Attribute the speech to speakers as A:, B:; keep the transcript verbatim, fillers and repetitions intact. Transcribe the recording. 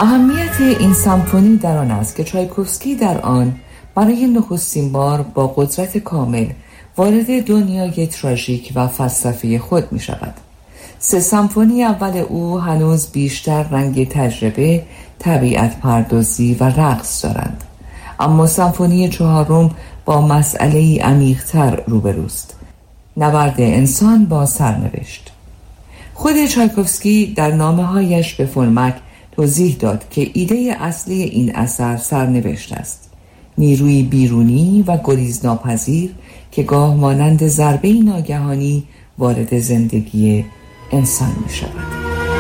A: اهمیت این سمفونی در آن است که چایکوفسکی در آن برای نخستین بار با قدرت کامل وارد دنیای تراژیک و فلسفی خود می شود. سه سمفونی اول او هنوز بیشتر رنگ تجربه، طبیعت پردازی و رقص دارند، اما سمفونی چهارم با مسئله‌ای عمیق‌تر روبروست: نبرد انسان با سرنوشت. خود چایکوفسکی در نامه‌هایش به فولمک توضیح داد که ایده اصلی این اثر سرنوشت است، نیروی بیرونی و گریزناپذیر که گاه مانند ضربه‌ای ناگهانی وارد زندگی انسان می شود.